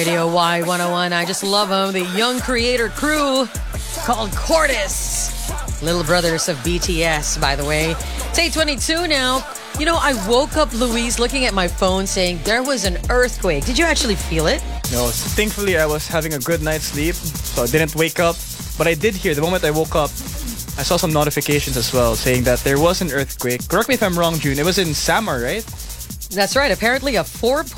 Radio Y101. I just love them. The young creator crew called Cordis. Little brothers of BTS, by the way. It's 8:22 now. You know, I woke up, Luis, looking at my phone saying there was an earthquake. Did you actually feel it? No, thankfully I was having a good night's sleep, so I didn't wake up. But I did hear, the moment I woke up, I saw some notifications as well saying that there was an earthquake. Correct me if I'm wrong, June. It was in Samar, right? That's right. Apparently a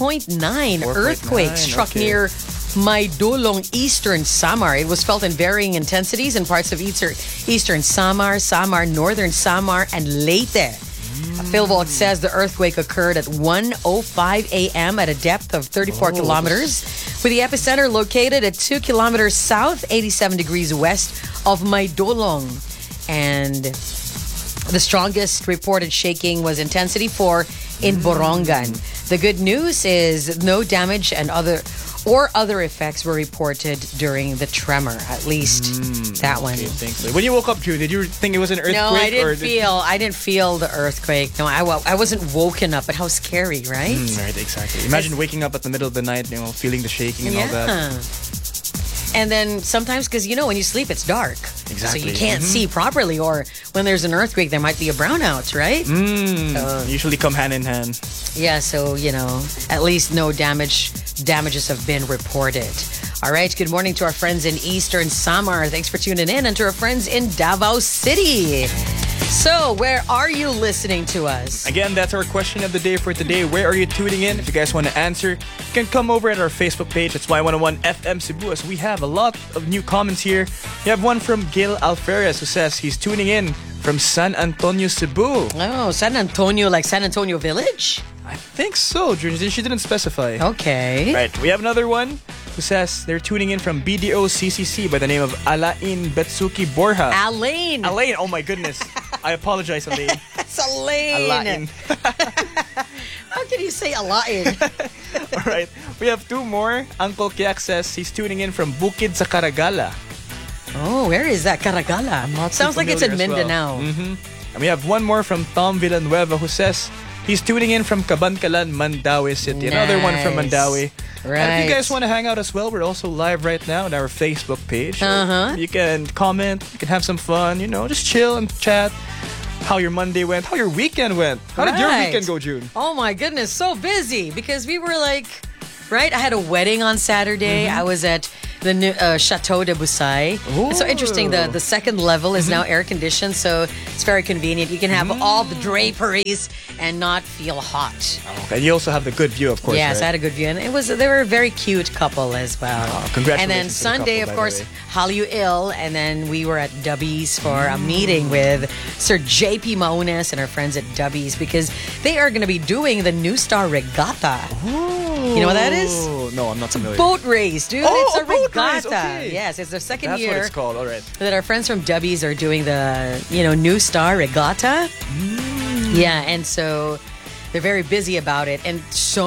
4.9 earthquake struck near Maydolong, eastern Samar. It was felt in varying intensities in parts of eastern Samar, northern Samar, and Leyte. Philvolt says the earthquake occurred at 1:05 a.m. at a depth of 34 kilometers, with the epicenter located at 2 kilometers south, 87 degrees west of Maydolong. And the strongest reported shaking was intensity 4 in Borongan. The good news is no damage and other effects were reported during the tremor. At least that one. Okay, thanks. When you woke up, June, did you think it was an earthquake? No, I didn't feel the earthquake. No, I wasn't woken up, but how scary, right? Right, exactly. Imagine waking up at the middle of the night, feeling the shaking and all that. And then sometimes, because when you sleep, it's dark. Exactly. So you can't see properly. Or when there's an earthquake, there might be a brownout, right? Usually come hand in hand. Yeah, so, at least no damages have been reported. All right, good morning to our friends in Eastern Samar. Thanks for tuning in. And to our friends in Davao City. So, where are you listening to us? Again, that's our question of the day for today. Where are you tuning in? If you guys want to answer, you can come over at our Facebook page. It's Y101 FM Cebu, as we have a lot of new comments here. We have one from Gil Alferez who says he's tuning in from San Antonio, Cebu. Oh, San Antonio, like San Antonio Village? I think so, she didn't specify. Okay. Right, we have another one who says they're tuning in from BDO CCC by the name of Alain Betsuki Borja. Alain, oh my goodness. I apologize, Alain. It's Alain. How can you say Alain? All right, we have two more. Uncle Kiak says he's tuning in from Bukid sa Caragala. Oh, where is that? Caragala? Sounds like it's in Mindanao. And we have one more from Tom Villanueva who says he's tuning in from Cabancalan, Mandaue City. Nice. Another one from Mandaue. Right. And if you guys want to hang out as well, we're also live right now on our Facebook page. You can comment, you can have some fun, just chill and chat. How your Monday went, how your weekend went. How did your weekend go, June? Oh my goodness, so busy because we were I had a wedding on Saturday. I was at the new Chateau de Busay. It's so interesting. The second level is now air conditioned, so it's very convenient. You can have all the draperies and not feel hot. Okay, and you also have the good view, of course. Yes, right? I had a good view, and they were a very cute couple as well. Congratulations! And then Sunday, couple, of course, Hallyu Il, and then we were at Dubby's for a meeting with Sir JP Maunes and our friends at Dubby's because they are going to be doing the New Star Regatta. You know what that is? No, I'm not familiar. Boat race, dude. It's a boat regatta. race, okay. Yes, it's their second That's year. That's what it's called. All right. That our friends from Dubby's are doing the, New Star Regatta. Yeah, and so they're very busy about it. And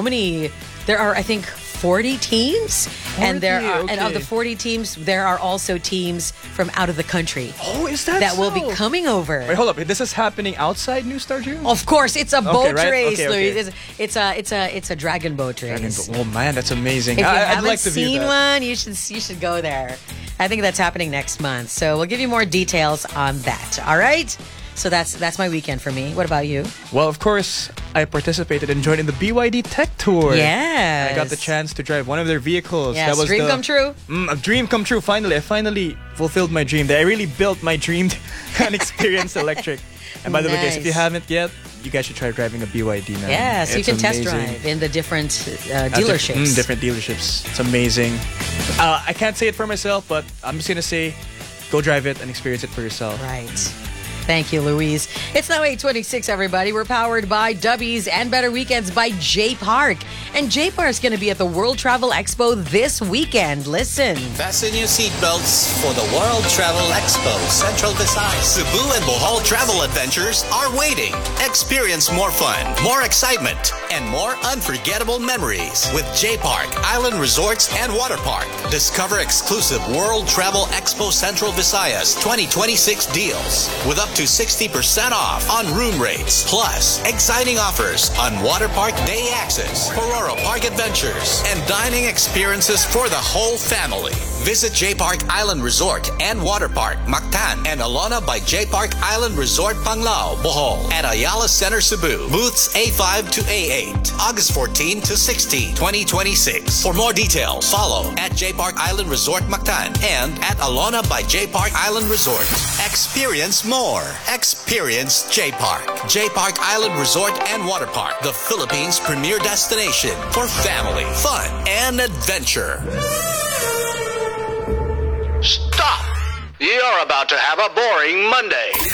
there are, I think, 40 teams. And and of the 40 teams, there are also teams from out of the country. Oh, is that will be coming over. Wait, hold up. This is happening outside New Star June? Of course, it's a boat race, Okay. Luis. It's a dragon boat race. Oh man, that's amazing. If you I'd haven't like to view seen that. one, you should go there. I think that's happening next month. So we'll give you more details on that. All right? So that's my weekend for me. What about you? Well, of course, I participated and joined in the BYD Tech Tour. Yes. I got the chance to drive one of their vehicles. Yes, that was dream come true. A dream come true, finally. I finally fulfilled my dream. I really built my dream and experienced electric. And by the way, guys, if you haven't yet, you guys should try driving a BYD now. Yes, you can test drive in the different dealerships. Different dealerships. It's amazing. I can't say it for myself, but I'm just going to say, go drive it and experience it for yourself. Right. Thank you, Louise. It's now 8:26, everybody. We're powered by Dubby's and Better Weekends by J Park. And J Park's going to be at the World Travel Expo this weekend. Listen. Fasten your seatbelts for the World Travel Expo, Central Visayas. Cebu and Bohol travel adventures are waiting. Experience more fun, more excitement, and more unforgettable memories with J Park Island Resorts and Water Park. Discover exclusive World Travel Expo Central Visayas 2026 deals with up to 60% off on room rates. Plus, exciting offers on water park day access, Pororo Park Adventures, and dining experiences for the whole family. Visit J Park Island Resort and Water Park, Mactan, and Alona by J Park Island Resort, Panglao, Bohol, at Ayala Center, Cebu. Booths A5 to A8, August 14 to 16, 2026. For more details, follow at J Park Island Resort, Mactan, and at Alona by J Park Island Resort. Experience more. Experience J Park. J Park Island Resort and Water Park, the Philippines' premier destination for family, fun, and adventure. Stop! You're about to have a boring Monday.